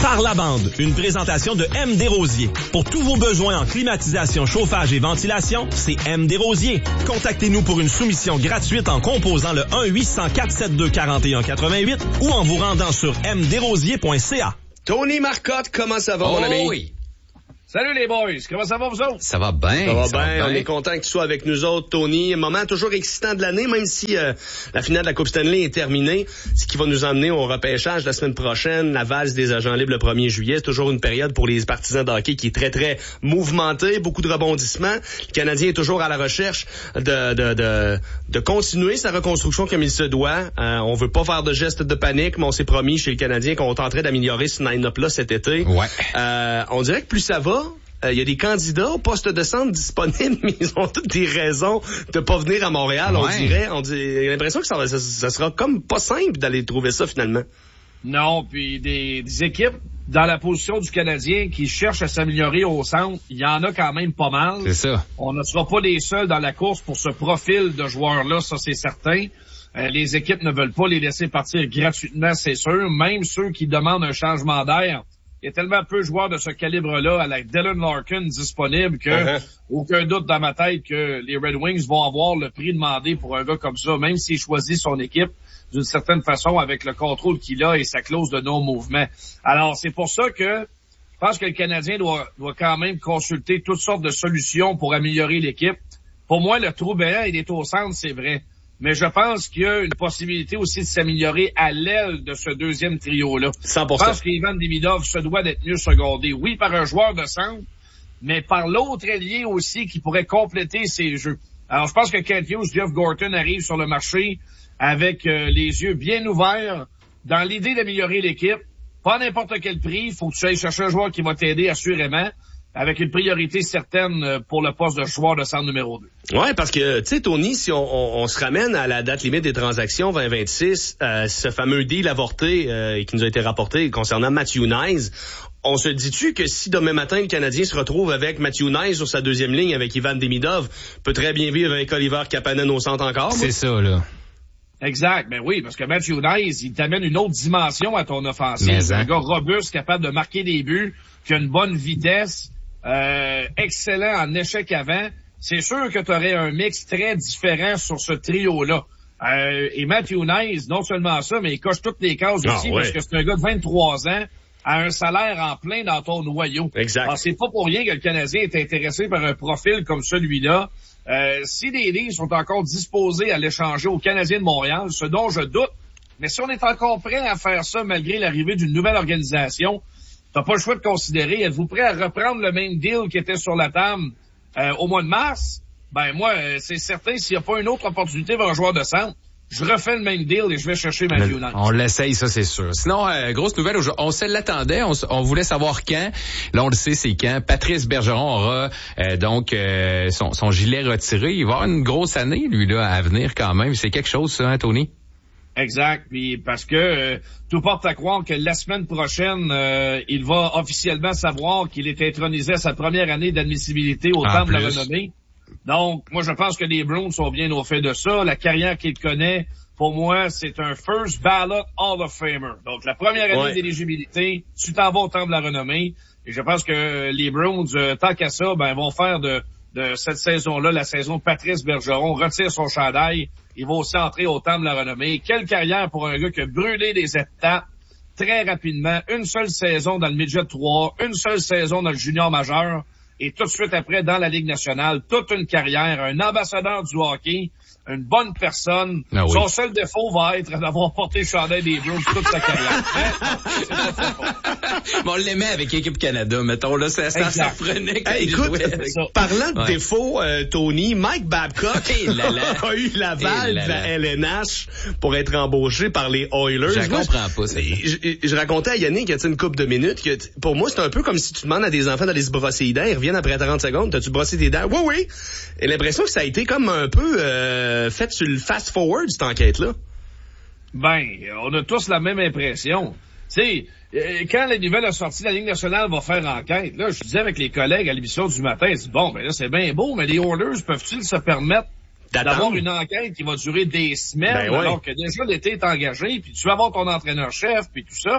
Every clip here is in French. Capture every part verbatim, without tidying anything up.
Par la bande, une présentation de M. Desrosiers. Pour tous vos besoins en climatisation, chauffage et ventilation, c'est M. Desrosiers. Contactez-nous pour une soumission gratuite en composant le un huit cents quatre cent soixante-deux quarante et un quatre-vingt-huit ou en vous rendant sur m desrosiers point c a. Tony Marcotte, comment ça va, oh, mon ami? Oui. Salut les boys, comment ça va vous autres? Ça va bien. Ça va ça bien, va on bien. est content que tu sois avec nous autres, Tony. Un moment toujours excitant de l'année, même si euh, la finale de la Coupe Stanley est terminée, ce qui va nous emmener au repêchage la semaine prochaine, la valse des agents libres le premier juillet. C'est toujours une période pour les partisans de hockey qui est très, très mouvementée, beaucoup de rebondissements. Le Canadien est toujours à la recherche de de de, de continuer sa reconstruction comme il se doit. Euh, on veut pas faire de gestes de panique, mais on s'est promis chez le Canadien qu'on tenterait d'améliorer ce line-up-là cet été. Ouais. Euh, on dirait que plus ça va, il euh, y a des candidats au poste de centre disponibles, mais ils ont toutes des raisons de pas venir à Montréal, ouais. on dirait. On dit, j'ai l'impression que ça, ça, ça sera comme pas simple d'aller trouver ça finalement. Non, puis des, des équipes dans la position du Canadien qui cherchent à s'améliorer au centre, il y en a quand même pas mal. C'est ça. On ne sera pas les seuls dans la course pour ce profil de joueurs-là, ça c'est certain. Euh, les équipes ne veulent pas les laisser partir gratuitement, c'est sûr. Même ceux qui demandent un changement d'air. Il y a tellement peu de joueurs de ce calibre-là à la Dylan Larkin disponible que uh-huh. aucun doute dans ma tête que les Red Wings vont avoir le prix demandé pour un gars comme ça, même s'il choisit son équipe d'une certaine façon avec le contrôle qu'il a et sa clause de non-mouvement. Alors, c'est pour ça que je pense que le Canadien doit, doit quand même consulter toutes sortes de solutions pour améliorer l'équipe. Pour moi, le trou béant, il est au centre, c'est vrai. Mais je pense qu'il y a une possibilité aussi de s'améliorer à l'aile de ce deuxième trio-là. cent pour cent. Je pense qu'Ivan Demidov se doit d'être mieux secondé. Oui, par un joueur de centre, mais par l'autre ailier aussi qui pourrait compléter ses jeux. Alors, je pense que Kent Hughes, Jeff Gorton arrive sur le marché avec euh, les yeux bien ouverts dans l'idée d'améliorer l'équipe. Pas à n'importe quel prix. Il faut que tu ailles chercher un joueur qui va t'aider assurément, avec une priorité certaine pour le poste de joueur de centre numéro deux. Ouais, parce que, tu sais, Tony, si on, on, on se ramène à la date limite des transactions vingt vingt-six, euh, ce fameux deal avorté euh, qui nous a été rapporté concernant Matthew Knies, on se dit-tu que si demain matin le Canadien se retrouve avec Matthew Knies sur sa deuxième ligne avec Ivan Demidov, peut très bien vivre avec Oliver Kapanen au centre encore? C'est ça, là. Exact, ben oui, parce que Matthew Knies, il t'amène une autre dimension à ton offensive. Mais, hein. Un gars robuste, capable de marquer des buts, qui a une bonne vitesse, euh, excellent en échec avant. C'est sûr que tu aurais un mix très différent sur ce trio-là. Euh, et Matthew Knies, non seulement ça, mais il coche toutes les cases ah, aussi, ouais. parce que c'est un gars de vingt-trois ans, à un salaire en plein dans ton noyau. Exact. Alors, c'est pas pour rien que le Canadien est intéressé par un profil comme celui-là. Euh, si les lignes sont encore disposées à l'échanger au Canadien de Montréal, ce dont je doute, mais si on est encore prêt à faire ça malgré l'arrivée d'une nouvelle organisation, t'as pas le choix de considérer, êtes-vous prêt à reprendre le même deal qui était sur la table euh, au mois de mars? Ben moi, euh, c'est certain, s'il n'y a pas une autre opportunité vers un joueur de centre, je refais le même deal et je vais chercher Matthew Knies. On l'essaye, ça c'est sûr. Sinon, euh, grosse nouvelle, on se l'attendait, on, on voulait savoir quand. Là, on le sait, c'est quand. Patrice Bergeron aura euh, donc euh, son, son gilet retiré. Il va avoir une grosse année, lui, là, à venir quand même. C'est quelque chose, ça, hein, Tony? Exact, puis parce que euh, tout porte à croire que la semaine prochaine, euh, il va officiellement savoir qu'il est intronisé à sa première année d'admissibilité au Temple de la Renommée. Donc, moi, je pense que les Bruins sont bien au fait de ça. La carrière qu'il connaît, pour moi, c'est un first ballot Hall of Famer. Donc, la première année ouais. d'éligibilité, tu t'en vas au Temple de la Renommée. Et je pense que les Bruins, euh, tant qu'à ça, ben, vont faire de, de cette saison-là, la saison de Patrice Bergeron, retire son chandail. Il va aussi entrer au Temple de la Renommée. Quelle carrière pour un gars qui a brûlé des étapes très rapidement. Une seule saison dans le Midget trois, une seule saison dans le junior majeur. Et tout de suite après, dans la Ligue nationale, toute une carrière, un ambassadeur du hockey, une bonne personne. Ah oui. Son seul défaut va être d'avoir porté le chandail des Blues toute sa carrière. Mais on l'aimait avec l'équipe Canada, mettons. Là, ça, ça, ça prenait quand hey, il écoute, jouait avec... parlant de ouais. défaut, euh, Tony, Mike Babcock hey, là, là. a eu l'aval hey, de la L N H pour être embauché par les Oilers. Je moi, comprends pas ça. Je, je, je racontais à Yannick, il y a une couple de minutes, que pour moi, c'est un peu comme si tu demandes à des enfants d'aller se brosser les dents, ils reviennent après trente secondes, t'as-tu brossé tes dents? Oui, oui. Et l'impression que ça a été comme un peu euh, fait sur le fast-forward, cette enquête-là. Ben, on a tous la même impression. Tu sais, quand la nouvelle a sorti, la Ligue nationale va faire enquête. Là, je disais avec les collègues à l'émission du matin, je dis, bon, ben là, c'est bien beau, mais les Oilers peuvent-ils se permettre d'avoir une enquête qui va durer des semaines, ben ouais. alors que déjà l'été est engagé, puis tu vas avoir ton entraîneur-chef, puis tout ça.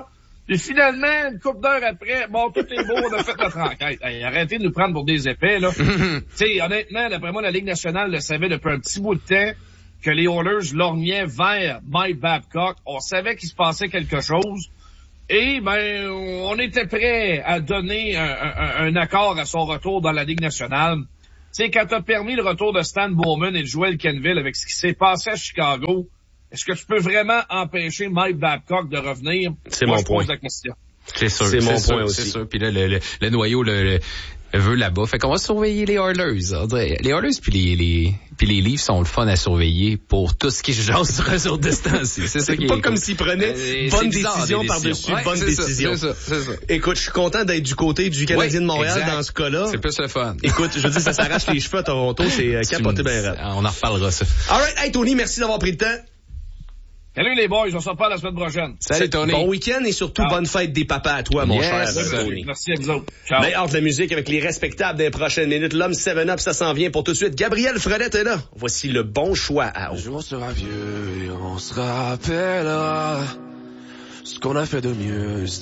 Puis finalement, une couple d'heures après, bon, tout est beau, on a fait notre enquête. Hey, arrêtez de nous prendre pour des épais, là. Tu sais, honnêtement, d'après moi, la Ligue nationale le savait depuis un petit bout de temps que les Oilers lorgnaient vers Mike Babcock. On savait qu'il se passait quelque chose. Et, ben, on était prêt à donner un, un, un accord à son retour dans la Ligue nationale. Tu sais, quand t'as permis le retour de Stan Bowman et de Joel Kenville avec ce qui s'est passé à Chicago, est-ce que tu peux vraiment empêcher Mike Babcock de revenir? C'est Moi, mon je point. pose la question. C'est sûr. C'est mon sûr, point aussi. C'est sûr. Puis là, le, le, le noyau le, le veut là-bas. Fait qu'on va surveiller les Oilers. On dirait. Les Oilers puis les, les puis les Leafs sont le fun à surveiller pour tout ce qui se jase sur eux autres de ce temps-ci. C'est ça qui pas est comme cool. s'ils prenaient Euh, bonne bizarre, décision des par-dessus décisions. Ouais, bonne c'est décision. Ça, c'est ça, c'est ça. Écoute, je suis content d'être du côté du Canadien Oui, de Montréal exact. dans ce cas-là. C'est plus le fun. Écoute, je veux dire, ça s'arrache les cheveux à Toronto, c'est euh, capoté bien raide. On en reparlera, ça. Alright, hey Tony, merci d'avoir pris le temps. Salut les boys, on se reparle la semaine prochaine. Salut, Tony. Bon week-end et surtout Ciao. bonne fête des papas à toi, mon Yes, cher sir. Tony. Merci à vous autres. Ciao. Mais hors de la musique avec les respectables des prochaines minutes. L'homme seven up, ça s'en vient pour tout de suite. Gabriel Fredette est là. Voici le bon choix à Un jour on sera vieux et on se rappellera ce qu'on a fait de mieux.